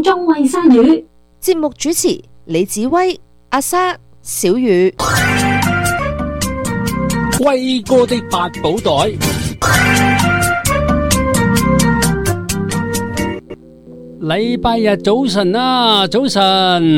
中衛生魚。 節目主持李子威、阿莎、小雨。 威哥的八寶袋。禮拜日早晨啊，早晨。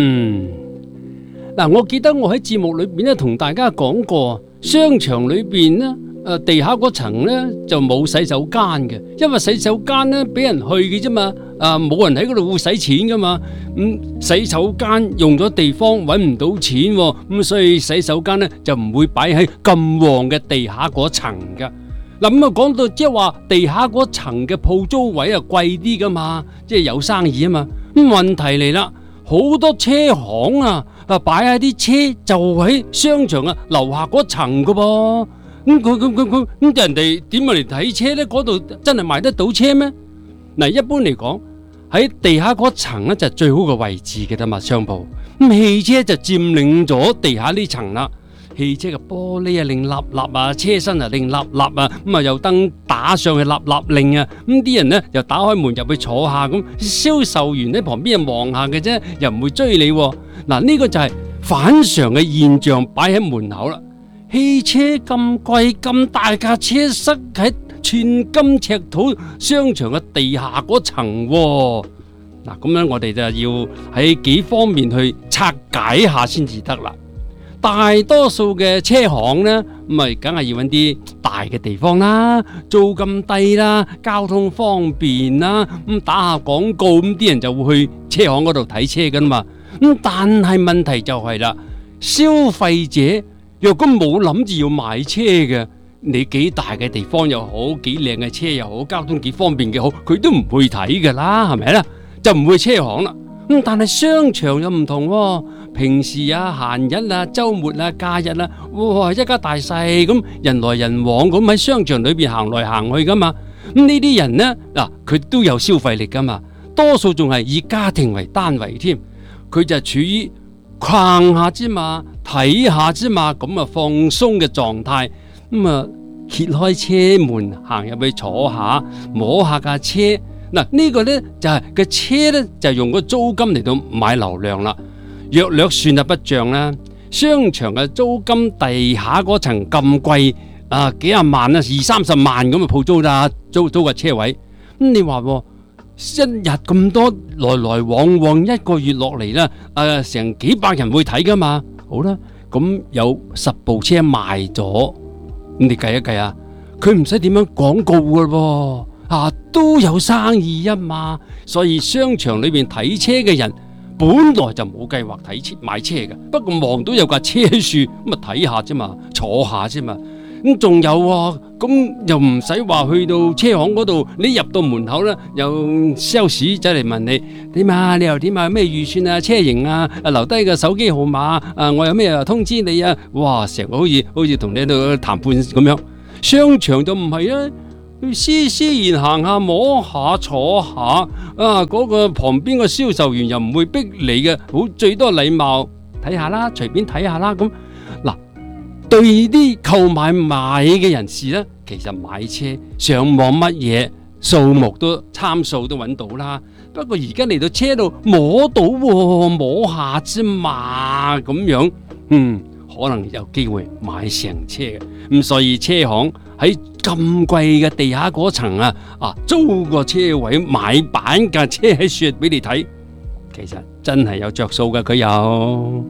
嗱，我記得我喺節目裏邊咧同大家講過，商場裏邊咧地下嗰層咧就冇洗手間嘅，因為洗手間咧俾人去嘅啫嘛，冇人喺嗰度會使錢噶嘛。洗手間用咗地方搵唔到錢，咁所以洗手間咧就唔會擺喺咁旺嘅地下嗰層噶。嗱，咁講到即係話地下嗰層嘅鋪租位啊貴啲噶嘛，即係有生意啊嘛。咁問題嚟啦，好多車行啊擺下啲車就喺商場啊樓下嗰層噶噃。咁人哋點嚟睇車呢？嗰度真係賣得到車咩？嗱，一般嚟講喺地下嗰層呢就最好嘅位置嘅啦嘛，商鋪。咁汽車就佔領咗地下呢層啦。汽車嘅玻璃啊，令立立啊，車身啊，令立立啊，咁啊，有燈打上去立立令啊，咁啲人呢又打開門入去坐下，咁銷售員喺旁邊又望下嘅啫，又唔會追你。嗱，呢個就係反常嘅現象擺喺門口啦。汽車咁貴，咁大架車塞喺寸金尺土商場嘅地下嗰層。嗱，咁樣我哋就要喺幾方面去拆解下先至得啦。大多數嘅車行呢，咁梗係要揾啲大嘅地方啦，租金低啦，交通方便啦，咁打下廣告，咁啲人就會去車行嗰度睇車噶嘛。咁但係問題就係啦，消費者若果冇諗住要買車嘅，你幾大嘅地方又好，幾靚嘅車又好，交通幾方便嘅好，佢都唔會睇噶啦，係咪啦？就唔會車行啦。咁但係商場又唔同喎，平時啊、閒日啊、週末啊、假日啊，哇，一家大細咁人來人往咁喺商場裏邊行來行去噶嘛。咁呢啲人呢，嗱，佢都有消費力噶嘛，多數仲係以家庭為單位添，佢就處於逛下之嘛、睇下之嘛咁啊放鬆嘅狀態，咁啊揭開車門行入去坐下摸下架車。嗱，呢個呢就係個車呢就用個租金嚟到買流量啦，約略算下筆賬啦。商場嘅租金地下嗰層咁貴啊，幾廿萬啊，20-30萬咁嘅鋪租啦，租個車位。咁你話一日咁多來來往往，一個月落嚟啦，成幾百人會睇噶嘛？好啦，咁有10部車賣咗，咁你計一計啊，佢唔使點樣廣告噶喎。都有生意啊嘛，所以商場裏邊睇車嘅人本來就冇計劃買車嘅，不過望到有架車樹咁啊睇下啫嘛，坐下啫嘛。咁仲有咁又唔使話去到車行嗰度，你入到門口咧，有 sales 走嚟問你點啊，你又點啊，咩預算啊，車型啊，留低個手機號碼我有咩通知你啊。哇，成個好似同你喺度談判咁樣。商場就唔係啊。施然行下摸下坐下嗰個旁邊個銷售員又唔會逼你嘅，好最多禮貌睇下啦，隨便睇下啦。咁嗱，對啲購買嘅人士呢，其實買車上網乜嘢數目都參數都揾到啦。不過而家嚟到車度摸到摸下之嘛，咁樣可能有機會買成車嘅。咁所以車行喺咁貴嘅地下嗰層租個車位買板架車喺雪俾你睇，其實真係有着數嘅。佢有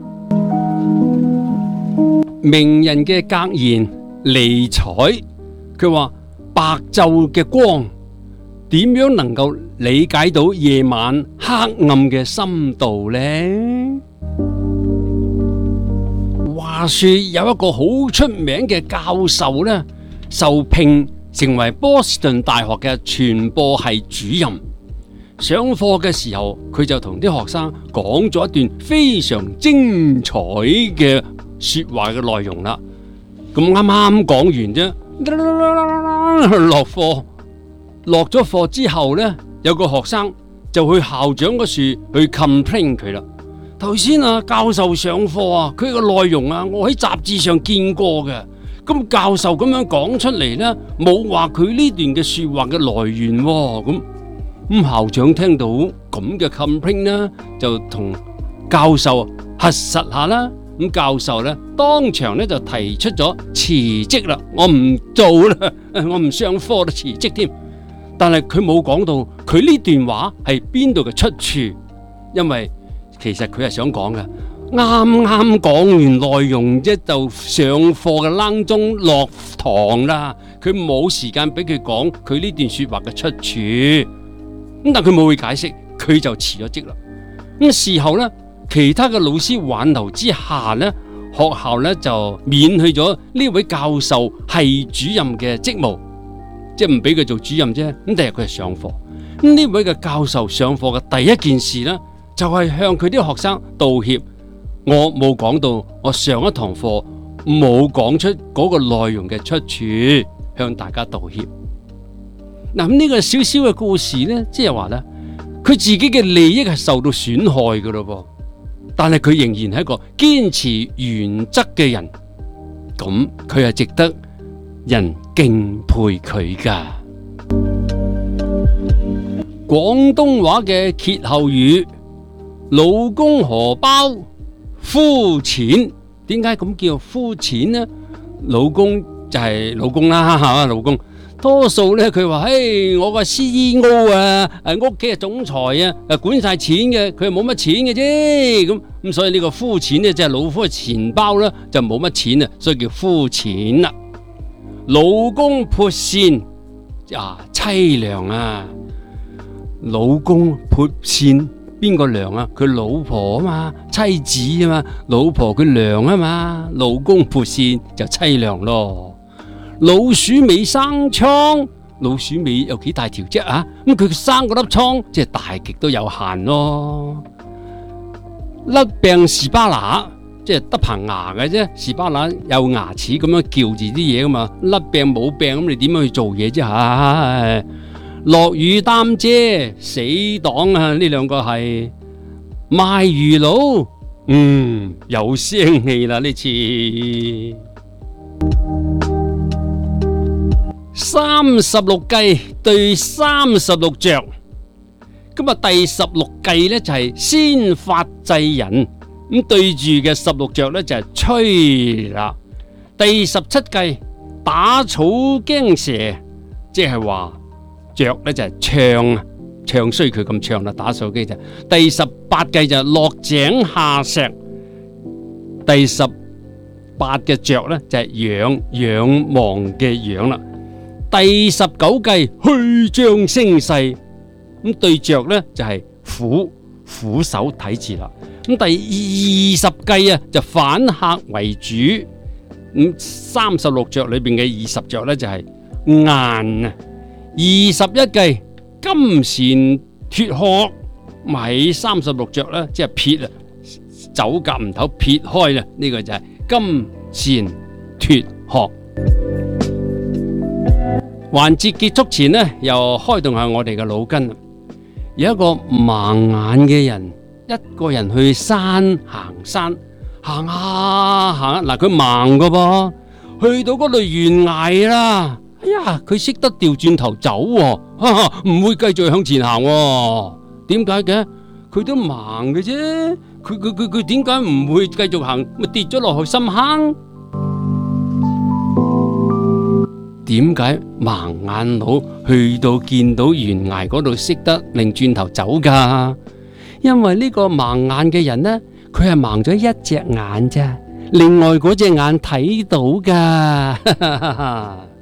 名人嘅格言尼采，佢話白晝嘅光點樣能夠理解到夜晚黑暗嘅深度呢？話說有一個好出名嘅教授呢，受聘成為波士頓大學嘅傳播系主任。上課嘅時候，佢就同啲學生講咗一段非常精彩嘅說話嘅內容啦。咁啱啱講完啫，落咗課之後呢，有個學生就去校長嗰處去 complain 佢啦。頭先教授上課佢個內容我喺雜誌上見過嘅。咁教授咁樣講出嚟呢，冇話佢呢段嘅說話嘅來源咁校長聽到咁咁嘅 complaint 啦，就同教授核實下啦。咁教授咧當場咧就提出咗辭職啦，我唔做啦，我唔上課都辭職添。但係佢冇講到佢呢段話係邊度嘅出處，因為其實佢係想講嘅，啱啱講完內容啫，就上課嘅冷鐘落堂啦，佢冇時間俾佢講佢呢段說話嘅出處。咁但佢冇去解釋，佢就辭咗職啦。咁事後咧，其他嘅老師挽留之下咧，學校咧就免去咗呢位教授系主任嘅職務，即係唔俾佢做主任啫。咁第日佢係上課，咁呢位嘅教授上課嘅第一件事咧，就係向佢啲學生道歉。我冇講到我上一堂課冇講出嗰個內容嘅出處，向大家道歉。嗱，咁呢個小小嘅故事咧，即係話咧，佢自己嘅利益係受到損害噶咯噃。但係佢仍然係一個堅持原則嘅人，咁佢係值得人敬佩佢噶。廣東話嘅歇後語，老公荷包膚淺，點解咁叫膚淺呢？老公就係老公啦，係嘛？老公多數咧，佢話：嘿，我個 CEO 啊，屋企嘅總裁啊，管晒錢嘅，佢係冇乜錢嘅啫。咁所以呢個膚淺咧，就係老夫嘅錢包咧，就冇乜錢啊，所以叫膚淺啦。老公潑線啊，淒涼啊！老公潑線邊個涼啊？佢老婆啊嘛，妻子啊嘛，老婆佢涼啊嘛，老公潑線就淒涼咯。老鼠尾生瘡，老鼠尾有幾大條啫啊？咁佢生嗰粒瘡，即係大極都有限咯。甩病士巴拿，即係得棚牙嘅啫。士巴拿有牙齒咁樣撬住啲嘢噶嘛，甩病冇病咁，你點樣去做嘢啫？唉，落雨擔遮，死黨啊！呢兩個係賣魚佬，有聲氣啦呢次。36計對36着，咁啊第16計呢就係先發制人，咁對住嘅16着呢就係吹啦。第17計打草驚蛇，即係話着呢就係唱衰佢咁唱啦，打手機就。第18計就落井下石，第18嘅着呢就係仰望嘅仰啦。第19計虛張聲勢，咁對着呢就係俯首睇字啦。咁第20計啊就反客為主，咁36着裏邊嘅20着呢就係硬啊。21計金蟬脫殼，咪36着呢即係撇啊，走夾唔唞撇開啦，呢個就係金蟬脫殼。環節結束前呢，又開動下我哋嘅腦筋。有一個盲眼嘅人，一個人去山行山，行下行下，嗱佢盲噶噃，去到嗰度懸崖啦。哎呀，佢識得掉轉頭走喎，唔會繼續向前行喎。點解嘅？佢都盲嘅啫，佢點解唔會繼續行？咪跌咗落去深坑？點解盲眼佬去到見到懸崖嗰度識得擰轉頭走噶？因為呢個盲眼嘅人呢，佢係盲咗一隻眼咋，另外嗰隻眼睇到噶。